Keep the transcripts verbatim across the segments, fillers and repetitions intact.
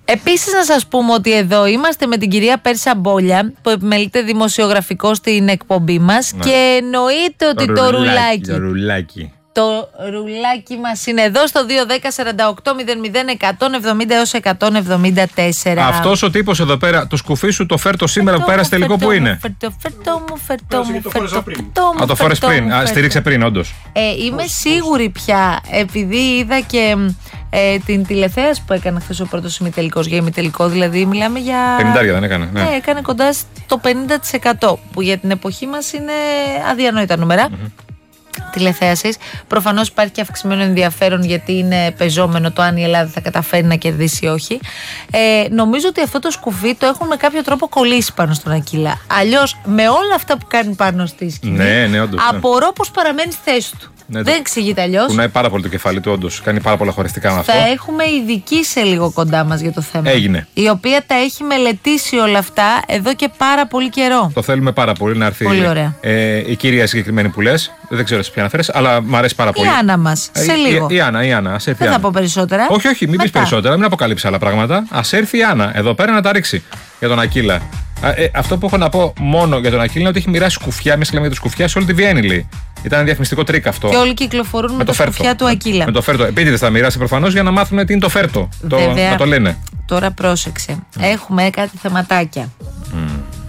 Επίσης να σας πούμε ότι εδώ είμαστε με την κυρία Πέρσα Μπόλια που επιμελείται δημοσιογραφικό στην εκπομπή μας, ναι. Και εννοείται ότι το, το ρουλάκι, το ρουλάκι το ρουλάκι μας είναι εδώ στο δύο ένα μηδέν σαράντα οκτώ μηδέν μηδέν εκατόν εβδομήντα έως εκατόν εβδομήντα τέσσερα. Αυτός ο τύπος εδώ πέρα, το σκουφί σου το φέρτο σήμερα που πέρασε τελικό που είναι. Φέρτο, φέρτο μου, φέρτο μου, φέρτο μου. Α, το φόρες πριν, α, στήριξε πριν όντως. Ε, είμαι σίγουρη πια, επειδή είδα και ε, την τηλεθέαση που έκανε χθες ο πρώτος ημιτελικός για ημιτελικό, δηλαδή μιλάμε για... πενήντα δεν έκανε, ναι. Ναι, έκανε κοντά στο πενήντα τοις εκατό, που για την εποχή μας είναι αδιανόητα νούμερα. Mm-hmm. Τηλεθέασης. Προφανώς υπάρχει και αυξημένο ενδιαφέρον, γιατί είναι πεζόμενο το αν η Ελλάδα θα καταφέρει να κερδίσει ή όχι. Ε, νομίζω ότι αυτό το σκουφί το έχουν με κάποιο τρόπο κολλήσει πάνω στον Ακύλα. Αλλιώς με όλα αυτά που κάνει πάνω στη σκηνή, ναι, ναι, όντως, απορώ πως παραμένει στη θέση του. Ναι, δεν εξηγείται αλλιώς. Κουνάει πάρα πολύ το κεφάλι του, όντως. Κάνει πάρα πολλά χωριστικά με αυτό. Θα έχουμε ειδική σε λίγο κοντά μας για το θέμα. Έγινε. Η οποία τα έχει μελετήσει όλα αυτά εδώ και πάρα πολύ καιρό. Το θέλουμε πάρα πολύ να έρθει. Πολύ ωραία. Ε, η κυρία συγκεκριμένη που λες. Δεν ξέρω σε ποια αναφέρεσαι, αλλά μου αρέσει πάρα πολύ. Η Άννα μας. Σε ε, λίγο. Η, η Άννα, η Άννα. Δεν θα πω περισσότερα. Όχι, όχι, μην πεις περισσότερα, μην αποκαλύψεις άλλα πράγματα. Ας έρθει η Άννα εδώ πέρα να τα ρίξει για τον Ακύλα. Ε, αυτό που έχω να πω μόνο για τον Ακύλα είναι ότι έχει μοιράσει σκουφιά, μια λέμε για το σκουφιά, σε όλη τη Βιέννη, λέει. Ήταν ένα διαφημιστικό τρίκ αυτό. Και όλοι κυκλοφορούν με, με το, το σκουφιά του Ακύλα. Με το φέρτο. Επίτηδες τα μοιράσει προφανώς για να μάθουν τι είναι το φέρτο. Το, να το λένε. Τώρα πρόσεξε. Mm. Έχουμε κάτι θεματάκια. Mm.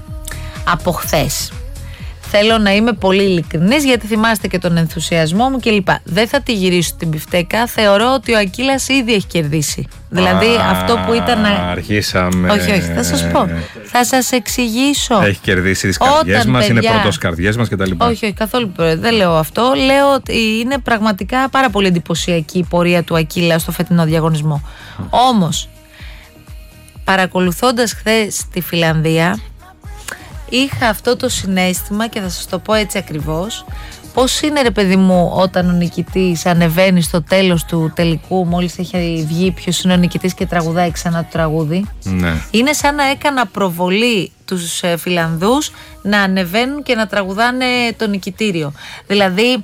Από χθες. Θέλω να είμαι πολύ ειλικρινής, γιατί θυμάστε και τον ενθουσιασμό μου κλπ. Δεν θα τη γυρίσω την πιφτέκα. Θεωρώ ότι ο Ακύλας ήδη έχει κερδίσει. Δηλαδή Α, αυτό που ήταν. Αρχίσαμε. Όχι, όχι, θα σας πω. Θα σας εξηγήσω. Έχει κερδίσει τις καρδιές μας, παιδιά... είναι πρώτος καρδιές μας κτλ. Όχι, όχι, καθόλου. Δεν λέω αυτό. Λέω ότι είναι πραγματικά πάρα πολύ εντυπωσιακή η πορεία του Ακύλα στο φετινό διαγωνισμό. Mm. Όμως, παρακολουθώντας χθες τη Φιλανδία, είχα αυτό το συναίσθημα, και θα σας το πω έτσι ακριβώς. Πώς είναι, ρε παιδί μου, όταν ο νικητής ανεβαίνει στο τέλος του τελικού, μόλις έχει βγει ποιος είναι ο νικητής και τραγουδάει ξανά το τραγούδι. Ναι. Είναι σαν να έκανα προβολή τους ε, Φιλανδούς να ανεβαίνουν και να τραγουδάνε το νικητήριο. Δηλαδή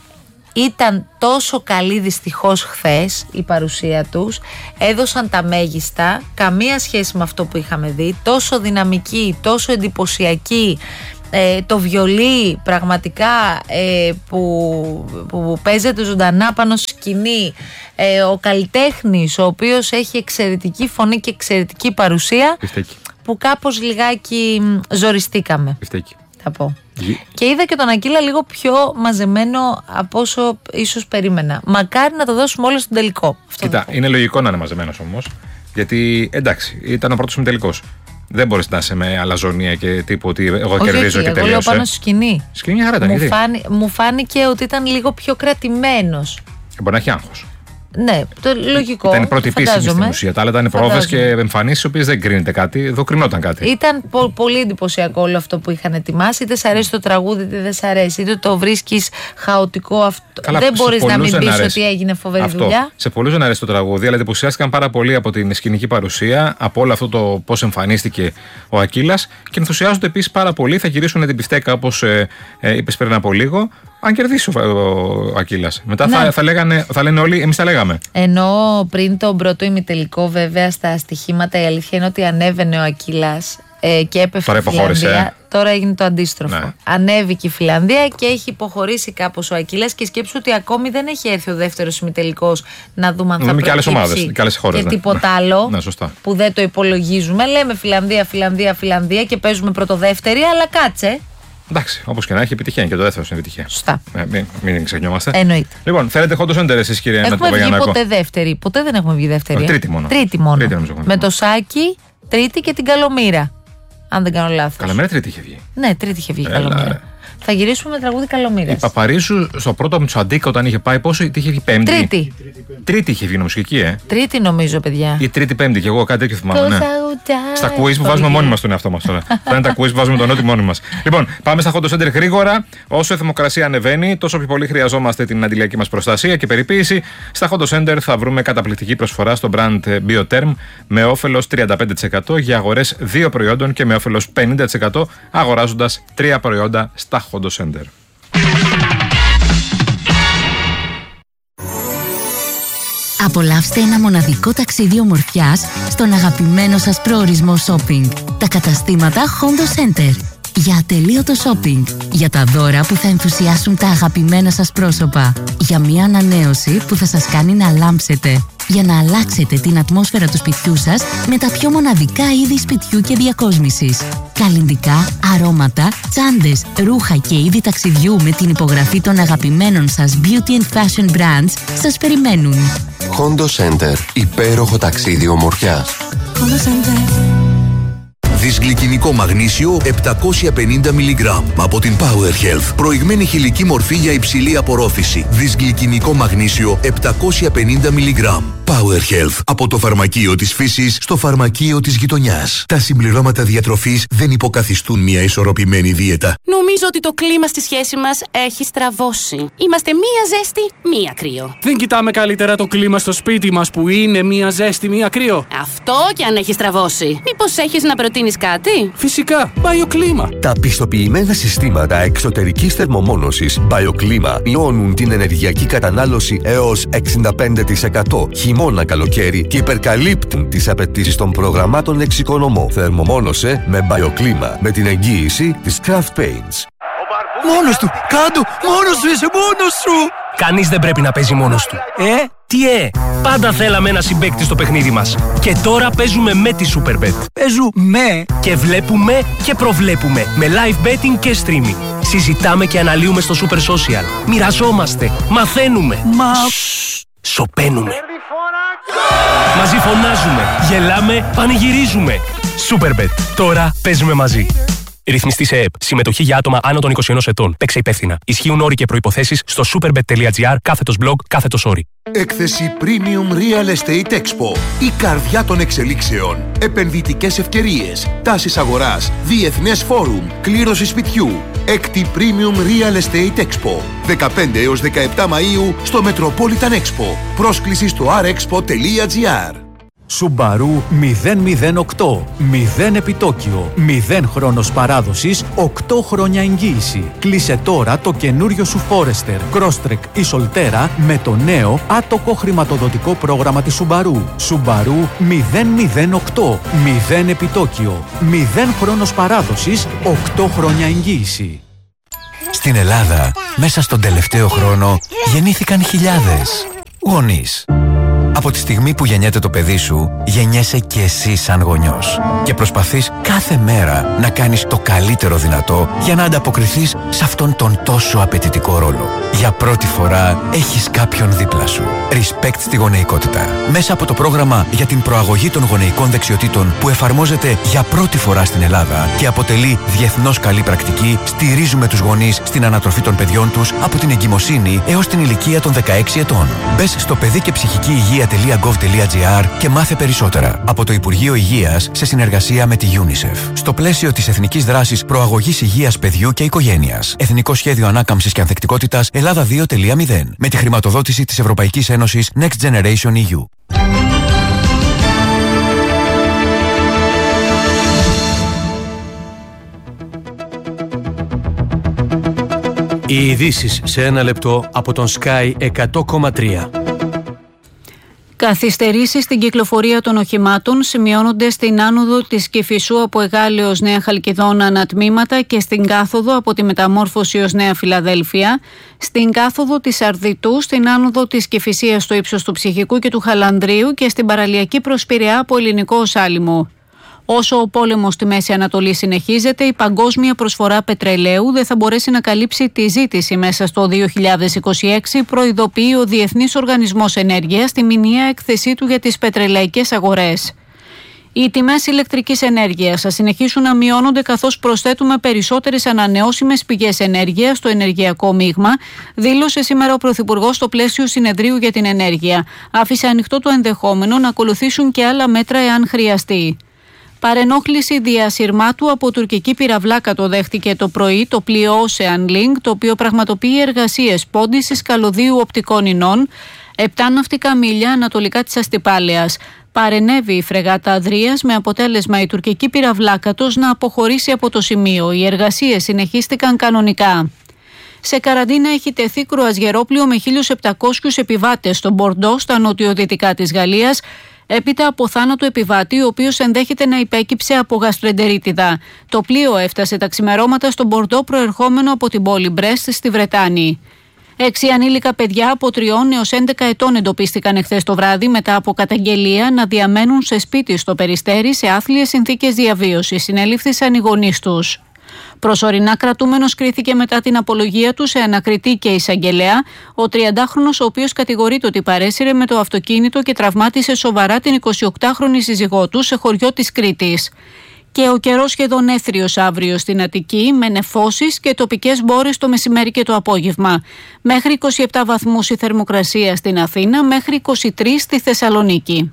ήταν τόσο καλή δυστυχώς χθες η παρουσία τους, έδωσαν τα μέγιστα, καμία σχέση με αυτό που είχαμε δει, τόσο δυναμική, τόσο εντυπωσιακή, ε, το βιολί πραγματικά ε, που, που παίζεται ζωντανά πάνω στη σκηνή, ε, ο καλλιτέχνης ο οποίος έχει εξαιρετική φωνή και εξαιρετική παρουσία, Πιστέκι. Που κάπως λιγάκι ζοριστήκαμε. Πιστέκι. Θα πω. Γη. Και είδα και τον Ακύλα λίγο πιο μαζεμένο από όσο ίσως περίμενα. Μακάρι να το δώσουμε όλο στον τελικό. Αυτό. Κοίτα, είναι λογικό να είναι μαζεμένος όμως. Γιατί εντάξει, ήταν ο πρώτος ημιτελικός. Δεν μπορείς να είσαι με αλαζονία και τύπου ότι εγώ όχι, κερδίζω όχι, και τελείωσε. Εγώ λέω πάνω στη σκηνή. Σκηνή χαρά ήταν. Μου, φάνη, μου φάνηκε ότι ήταν λίγο πιο κρατημένος. Μπορεί να έχει άγχος. Ναι, το λογικό. Ήταν η πρώτη επίσημη στην ουσία. Τα άλλα ήταν πρόβες και εμφανίσεις, οι οποίες δεν κρίνεται κάτι. Εδώ κρινόταν κάτι. Ήταν πο- πολύ εντυπωσιακό όλο αυτό που είχαν ετοιμάσει. Είτε σ' αρέσει το τραγούδι, είτε δεν σ' αρέσει. Είτε το βρίσκεις χαοτικό. Αυτό. Καλά, δεν μπορείς να μην πεις ότι έγινε φοβερή αυτό. δουλειά. Σε πολλούς δεν αρέσει το τραγούδι, αλλά εντυπωσιάστηκαν πάρα πολύ από την σκηνική παρουσία, από όλο αυτό το πώς εμφανίστηκε ο Ακύλας, και ενθουσιάζονται επίσης πάρα πολύ. Θα γυρίσουν την πιφτέκα, όπως ε, ε, είπες πριν από λίγο. Αν κερδίσει ο, ο Ακύλας. Μετά ναι. θα, θα, λέγανε, θα λένε όλοι, εμείς τα λέγαμε. Ενώ πριν τον πρώτο ημιτελικό, βέβαια, στα στοιχήματα η αλήθεια είναι ότι ανέβαινε ο Ακύλας ε, και έπεφτε η Φιλανδία. Τώρα έγινε το αντίστροφο. Ναι. Ανέβηκε η Φιλανδία και έχει υποχωρήσει κάπως ο Ακύλας, και σκέψου ότι ακόμη δεν έχει έρθει ο δεύτερος ημιτελικός να δούμε αν θα προκύψει. Και άλλες ομάδες, και άλλες χώρες. Και ναι. τίποτα άλλο ναι, σωστά. που δεν το υπολογίζουμε. Λέμε Φιλανδία, Φιλανδία, Φιλανδία και παίζουμε πρωτοδεύτερη, αλλά κάτσε. Εντάξει, όπως και να έχει επιτυχία, και το δεύτερο είναι επιτυχία. Σωστά. Ε, μην, μην ξεχνιόμαστε. Εννοείται. Λοιπόν, θέλετε χόντο έντερ εσείς, κύριε Άννα Έχουμε βγει ποτέ δεύτερη. Ποτέ δεν έχουμε βγει δεύτερη. Τρίτη μόνο. Τρίτη μόνο. Τρίτη, νομίζω, με το Σάκη, τρίτη και την Καλομήρα. Αν δεν κάνω λάθος. Καλομήρα τρίτη είχε βγει. Ναι, τρίτη είχε βγει η Καλομήρα. Θα γυρίσουμε με τραγούδι Καλομήρας. Η Παπαρίζου στο πρώτο με του Αντίκα όταν είχε πάει, πόσο είχε βγει, πέμπτη. Τρίτη. Τρίτη είχε βγει νομοσχική, ε. Τρίτη νομίζω, παιδιά. Ή τρίτη, πέμπτη, και εγώ κάτι τέτοιο θυμάμαι. Ναι. Στα quiz που βάζουμε μόνοι μας τον εαυτό μας τώρα. Θα είναι τα quiz που βάζουμε τον Νότι μόνοι μας. Λοιπόν, πάμε στα Hot Center γρήγορα. Όσο η θερμοκρασία ανεβαίνει, τόσο πιο πολύ χρειαζόμαστε την αντιλιακή μας προστασία και περιποίηση. Στα Hot Center θα βρούμε καταπληκτική προσφορά στο brand BioTherm με όφελος τριάντα πέντε τοις εκατό για αγορές δύο προϊόντων και με όφελος πενήντα τοις εκατό αγοράζοντας τρία προϊόντα στα Hot Center. Απολαύστε ένα μοναδικό ταξίδι ομορφιάς στον αγαπημένο σας προορισμό shopping. Τα καταστήματα Hondo Center. Για ατελείωτο shopping. Για τα δώρα που θα ενθουσιάσουν τα αγαπημένα σας πρόσωπα. Για μια ανανέωση που θα σας κάνει να λάμψετε. Για να αλλάξετε την ατμόσφαιρα του σπιτιού σας με τα πιο μοναδικά είδη σπιτιού και διακόσμησης. Καλλυντικά, αρώματα, τσάντες, ρούχα και είδη ταξιδιού με την υπογραφή των αγαπημένων σας beauty and fashion brands σας περιμένουν. Hondo Center. Υπέροχο ταξίδι ομορφιάς. Hondo Center. Δυσγλυκινικό μαγνήσιο επτακόσια πενήντα μιλιγκράμμ από την Power Health. Προηγμένη χηλική μορφή για υψηλή απορρόφηση. Δυσγλυκινικό μαγνήσιο επτακόσια πενήντα μιλιγκράμμ. Power Health. Από το φαρμακείο της φύσης στο φαρμακείο της γειτονιάς. Τα συμπληρώματα διατροφής δεν υποκαθιστούν μια ισορροπημένη δίαιτα. Νομίζω ότι το κλίμα στη σχέση μας έχει στραβώσει. Είμαστε μία ζέστη, μία κρύο. Δεν κοιτάμε καλύτερα το κλίμα στο σπίτι μας που είναι μία ζέστη, μία κρύο? Αυτό και αν έχει στραβώσει. Μήπως έχεις να προτείνεις κάτι? Φυσικά, BioClima. Τα πιστοποιημένα συστήματα εξωτερικής θερμομόνωσης BioClima μειώνουν την ενεργειακή κατανάλωση έως εξήντα πέντε τοις εκατό χειμώνα καλοκαίρι και υπερκαλύπτουν τις απαιτήσεις των προγραμμάτων εξοικονομώ. Θερμομόνωσε με BioClima με την εγγύηση της Kraft Paints. Μόνος του! Κάντο! Μόνος σου είσαι! Μόνος σου! Κανείς δεν πρέπει να παίζει μόνος του. Ε? Τι ε! Πάντα θέλαμε ένα συμπαίκτη στο παιχνίδι μας. Και τώρα παίζουμε με τη Superbet. Παίζουμε! Και βλέπουμε και προβλέπουμε με live betting και streaming. Συζητάμε και αναλύουμε στο Super Social. Μοιραζόμαστε. Μαθαίνουμε. Μα... Σοπαίνουμε. Μαζί φωνάζουμε. Γελάμε. Πανηγυρίζουμε. Superbet. Τώρα παίζουμε μαζί. Ρυθμιστή σε ΕΕΠ. Συμμετοχή για άτομα άνω των είκοσι ενός ετών. Παίξε υπεύθυνα. Ισχύουν όροι και προϋποθέσεις στο superbet.gr κάθετος blog κάθετος όροι. Έκθεση Premium Real Estate Expo. Η καρδιά των εξελίξεων. Επενδυτικές ευκαιρίες. Τάσεις αγοράς. Διεθνές φόρουμ. Κλήρωση σπιτιού. Έκτη Premium Real Estate Expo. δεκαπέντε έως δεκαεπτά Μαΐου στο Metropolitan Expo. Πρόσκληση στο αρ εξπο τελεία τζι άρ. Subaru μηδέν μηδέν οκτώ. μηδέν επιτόκιο. μηδέν χρόνος παράδοσης. οκτώ χρόνια εγγύηση. Κλείσε τώρα το καινούριο σου Forester, Crosstrek ή Solterra με το νέο άτοκο χρηματοδοτικό πρόγραμμα της Subaru. Subaru μηδέν μηδέν οκτώ. μηδέν επιτόκιο. μηδέν χρόνος παράδοσης. οκτώ χρόνια εγγύηση. Στην Ελλάδα, μέσα στον τελευταίο χρόνο, γεννήθηκαν χιλιάδες γονείς. Από τη στιγμή που γεννιέται το παιδί σου, γεννιέσαι και εσύ σαν γονιός. Και προσπαθείς κάθε μέρα να κάνεις το καλύτερο δυνατό για να ανταποκριθείς σε αυτόν τον τόσο απαιτητικό ρόλο. Για πρώτη φορά έχεις κάποιον δίπλα σου. Respect στη γονεϊκότητα. Μέσα από το πρόγραμμα για την προαγωγή των γονεϊκών δεξιοτήτων που εφαρμόζεται για πρώτη φορά στην Ελλάδα και αποτελεί διεθνώς καλή πρακτική, στηρίζουμε τους γονείς στην ανατροφή των παιδιών τους από την εγκυμοσύνη έως την ηλικία των δεκαέξι ετών. Μπες στο παιδί και ψυχική υγεία .gov.gr και μάθε περισσότερα από το Υπουργείο Υγείας σε συνεργασία με τη UNICEF. Στο πλαίσιο της Εθνικής Δράσης Προαγωγής Υγείας Παιδιού και Οικογένειας. Εθνικό Σχέδιο Ανάκαμψης και Ανθεκτικότητας Ελλάδα δύο τελεία μηδέν. Με τη χρηματοδότηση της Ευρωπαϊκής Ένωσης Next Generation ι γιου. Οι ειδήσεις σε ένα λεπτό από τον Sky εκατό κόμμα τρία. Καθυστερήσεις στην κυκλοφορία των οχημάτων σημειώνονται στην άνοδο της Κηφισού από Εγάλεω ως Νέα Χαλκιδόνα ανατμήματα και στην κάθοδο από τη Μεταμόρφωση ως Νέα Φιλαδέλφια, στην κάθοδο της Αρδιτού, στην άνοδο της Κηφισίας στο ύψος του Ψυχικού και του Χαλανδρίου και στην παραλιακή προς Πειραιά από Ελληνικό ως Άλυμο. Όσο ο πόλεμος στη Μέση Ανατολή συνεχίζεται, η παγκόσμια προσφορά πετρελαίου δεν θα μπορέσει να καλύψει τη ζήτηση μέσα στο δύο χιλιάδες είκοσι έξι, προειδοποιεί ο Διεθνής Οργανισμός Ενέργειας στη μηνιαία έκθεσή του για τις πετρελαϊκές αγορές. Οι τιμές ηλεκτρικής ενέργειας θα συνεχίσουν να μειώνονται καθώς προσθέτουμε περισσότερες ανανεώσιμες πηγές ενέργειας στο ενεργειακό μείγμα, δήλωσε σήμερα ο Πρωθυπουργός στο πλαίσιο συνεδρίου για την ενέργεια. Άφησε ανοιχτό το ενδεχόμενο να ακολουθήσουν και άλλα μέτρα εάν χρειαστεί. Παρενόχληση διασυρμάτου από τουρκική πυραυλάκα το δέχτηκε το πρωί το πλοίο Ocean Link, το οποίο πραγματοποιεί εργασίες πόντισης καλωδίου οπτικών ινών, επτά ναυτικά μίλια ανατολικά της Αστυπάλαιας. Παρενέβη η φρεγάτα Αδρίας με αποτέλεσμα η τουρκική πυραυλάκατος να αποχωρήσει από το σημείο. Οι εργασίες συνεχίστηκαν κανονικά. Σε καραντίνα έχει τεθεί κρουαζιερόπλοιο με χίλιους επτακόσιους επιβάτες στο Μπορντό, στα νοτιοδυτικά της Γαλλίας, έπειτα από θάνατο επιβάτη, ο οποίος ενδέχεται να υπέκυψε από γαστρεντερίτιδα. Το πλοίο έφτασε τα ξημερώματα στο Μπορντό, προερχόμενο από την πόλη Μπρέστ στη Βρετάνη. Έξι ανήλικα παιδιά από τριών έως έντεκα ετών εντοπίστηκαν εχθές το βράδυ μετά από καταγγελία να διαμένουν σε σπίτι στο Περιστέρι σε άθλιες συνθήκες διαβίωσης. Συνελήφθησαν οι γονείς τους. Προσωρινά κρατούμενος κρίθηκε μετά την απολογία του σε ανακριτή και εισαγγελέα ο τριαντάχρονος, ο οποίος κατηγορείται ότι παρέσυρε με το αυτοκίνητο και τραυμάτισε σοβαρά την εικοσιοκτάχρονη σύζυγό του σε χωριό της Κρήτης. Και ο καιρός σχεδόν έθριος αύριο στην Αττική, με νεφώσεις και τοπικές μπόρες το μεσημέρι και το απόγευμα. Μέχρι είκοσι επτά βαθμούς η θερμοκρασία στην Αθήνα, μέχρι είκοσι τρεις στη Θεσσαλονίκη.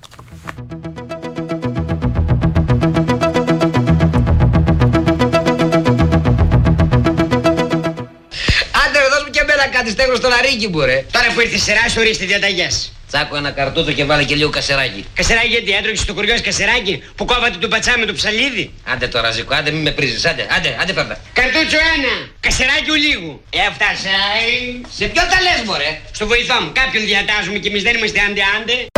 Κάτι στέγνω στο λαρίκι μου, ρε. Τώρα που ήρθε η σειρά σου, ορίστε διαταγές. Τσάκω ένα καρτούτο και βάλε και λίγο κασεράκι. Κασεράκι γιατί έτρωξε στο χωριό κασεράκι που κόβατε το πατσά με το ψαλίδι. Άντε τώρα, Ζήκο, άντε μην με πρίζεις. Άντε, άντε, άντε φέρτα. Καρτούτσο ένα, κασεράκι λίγου. Έφτασα. Σε ποιο τα λες, μωρέ? Στο βοηθό μου. Κάποιον διατάζουμε και εμείς δεν είμαστε άντε άντε.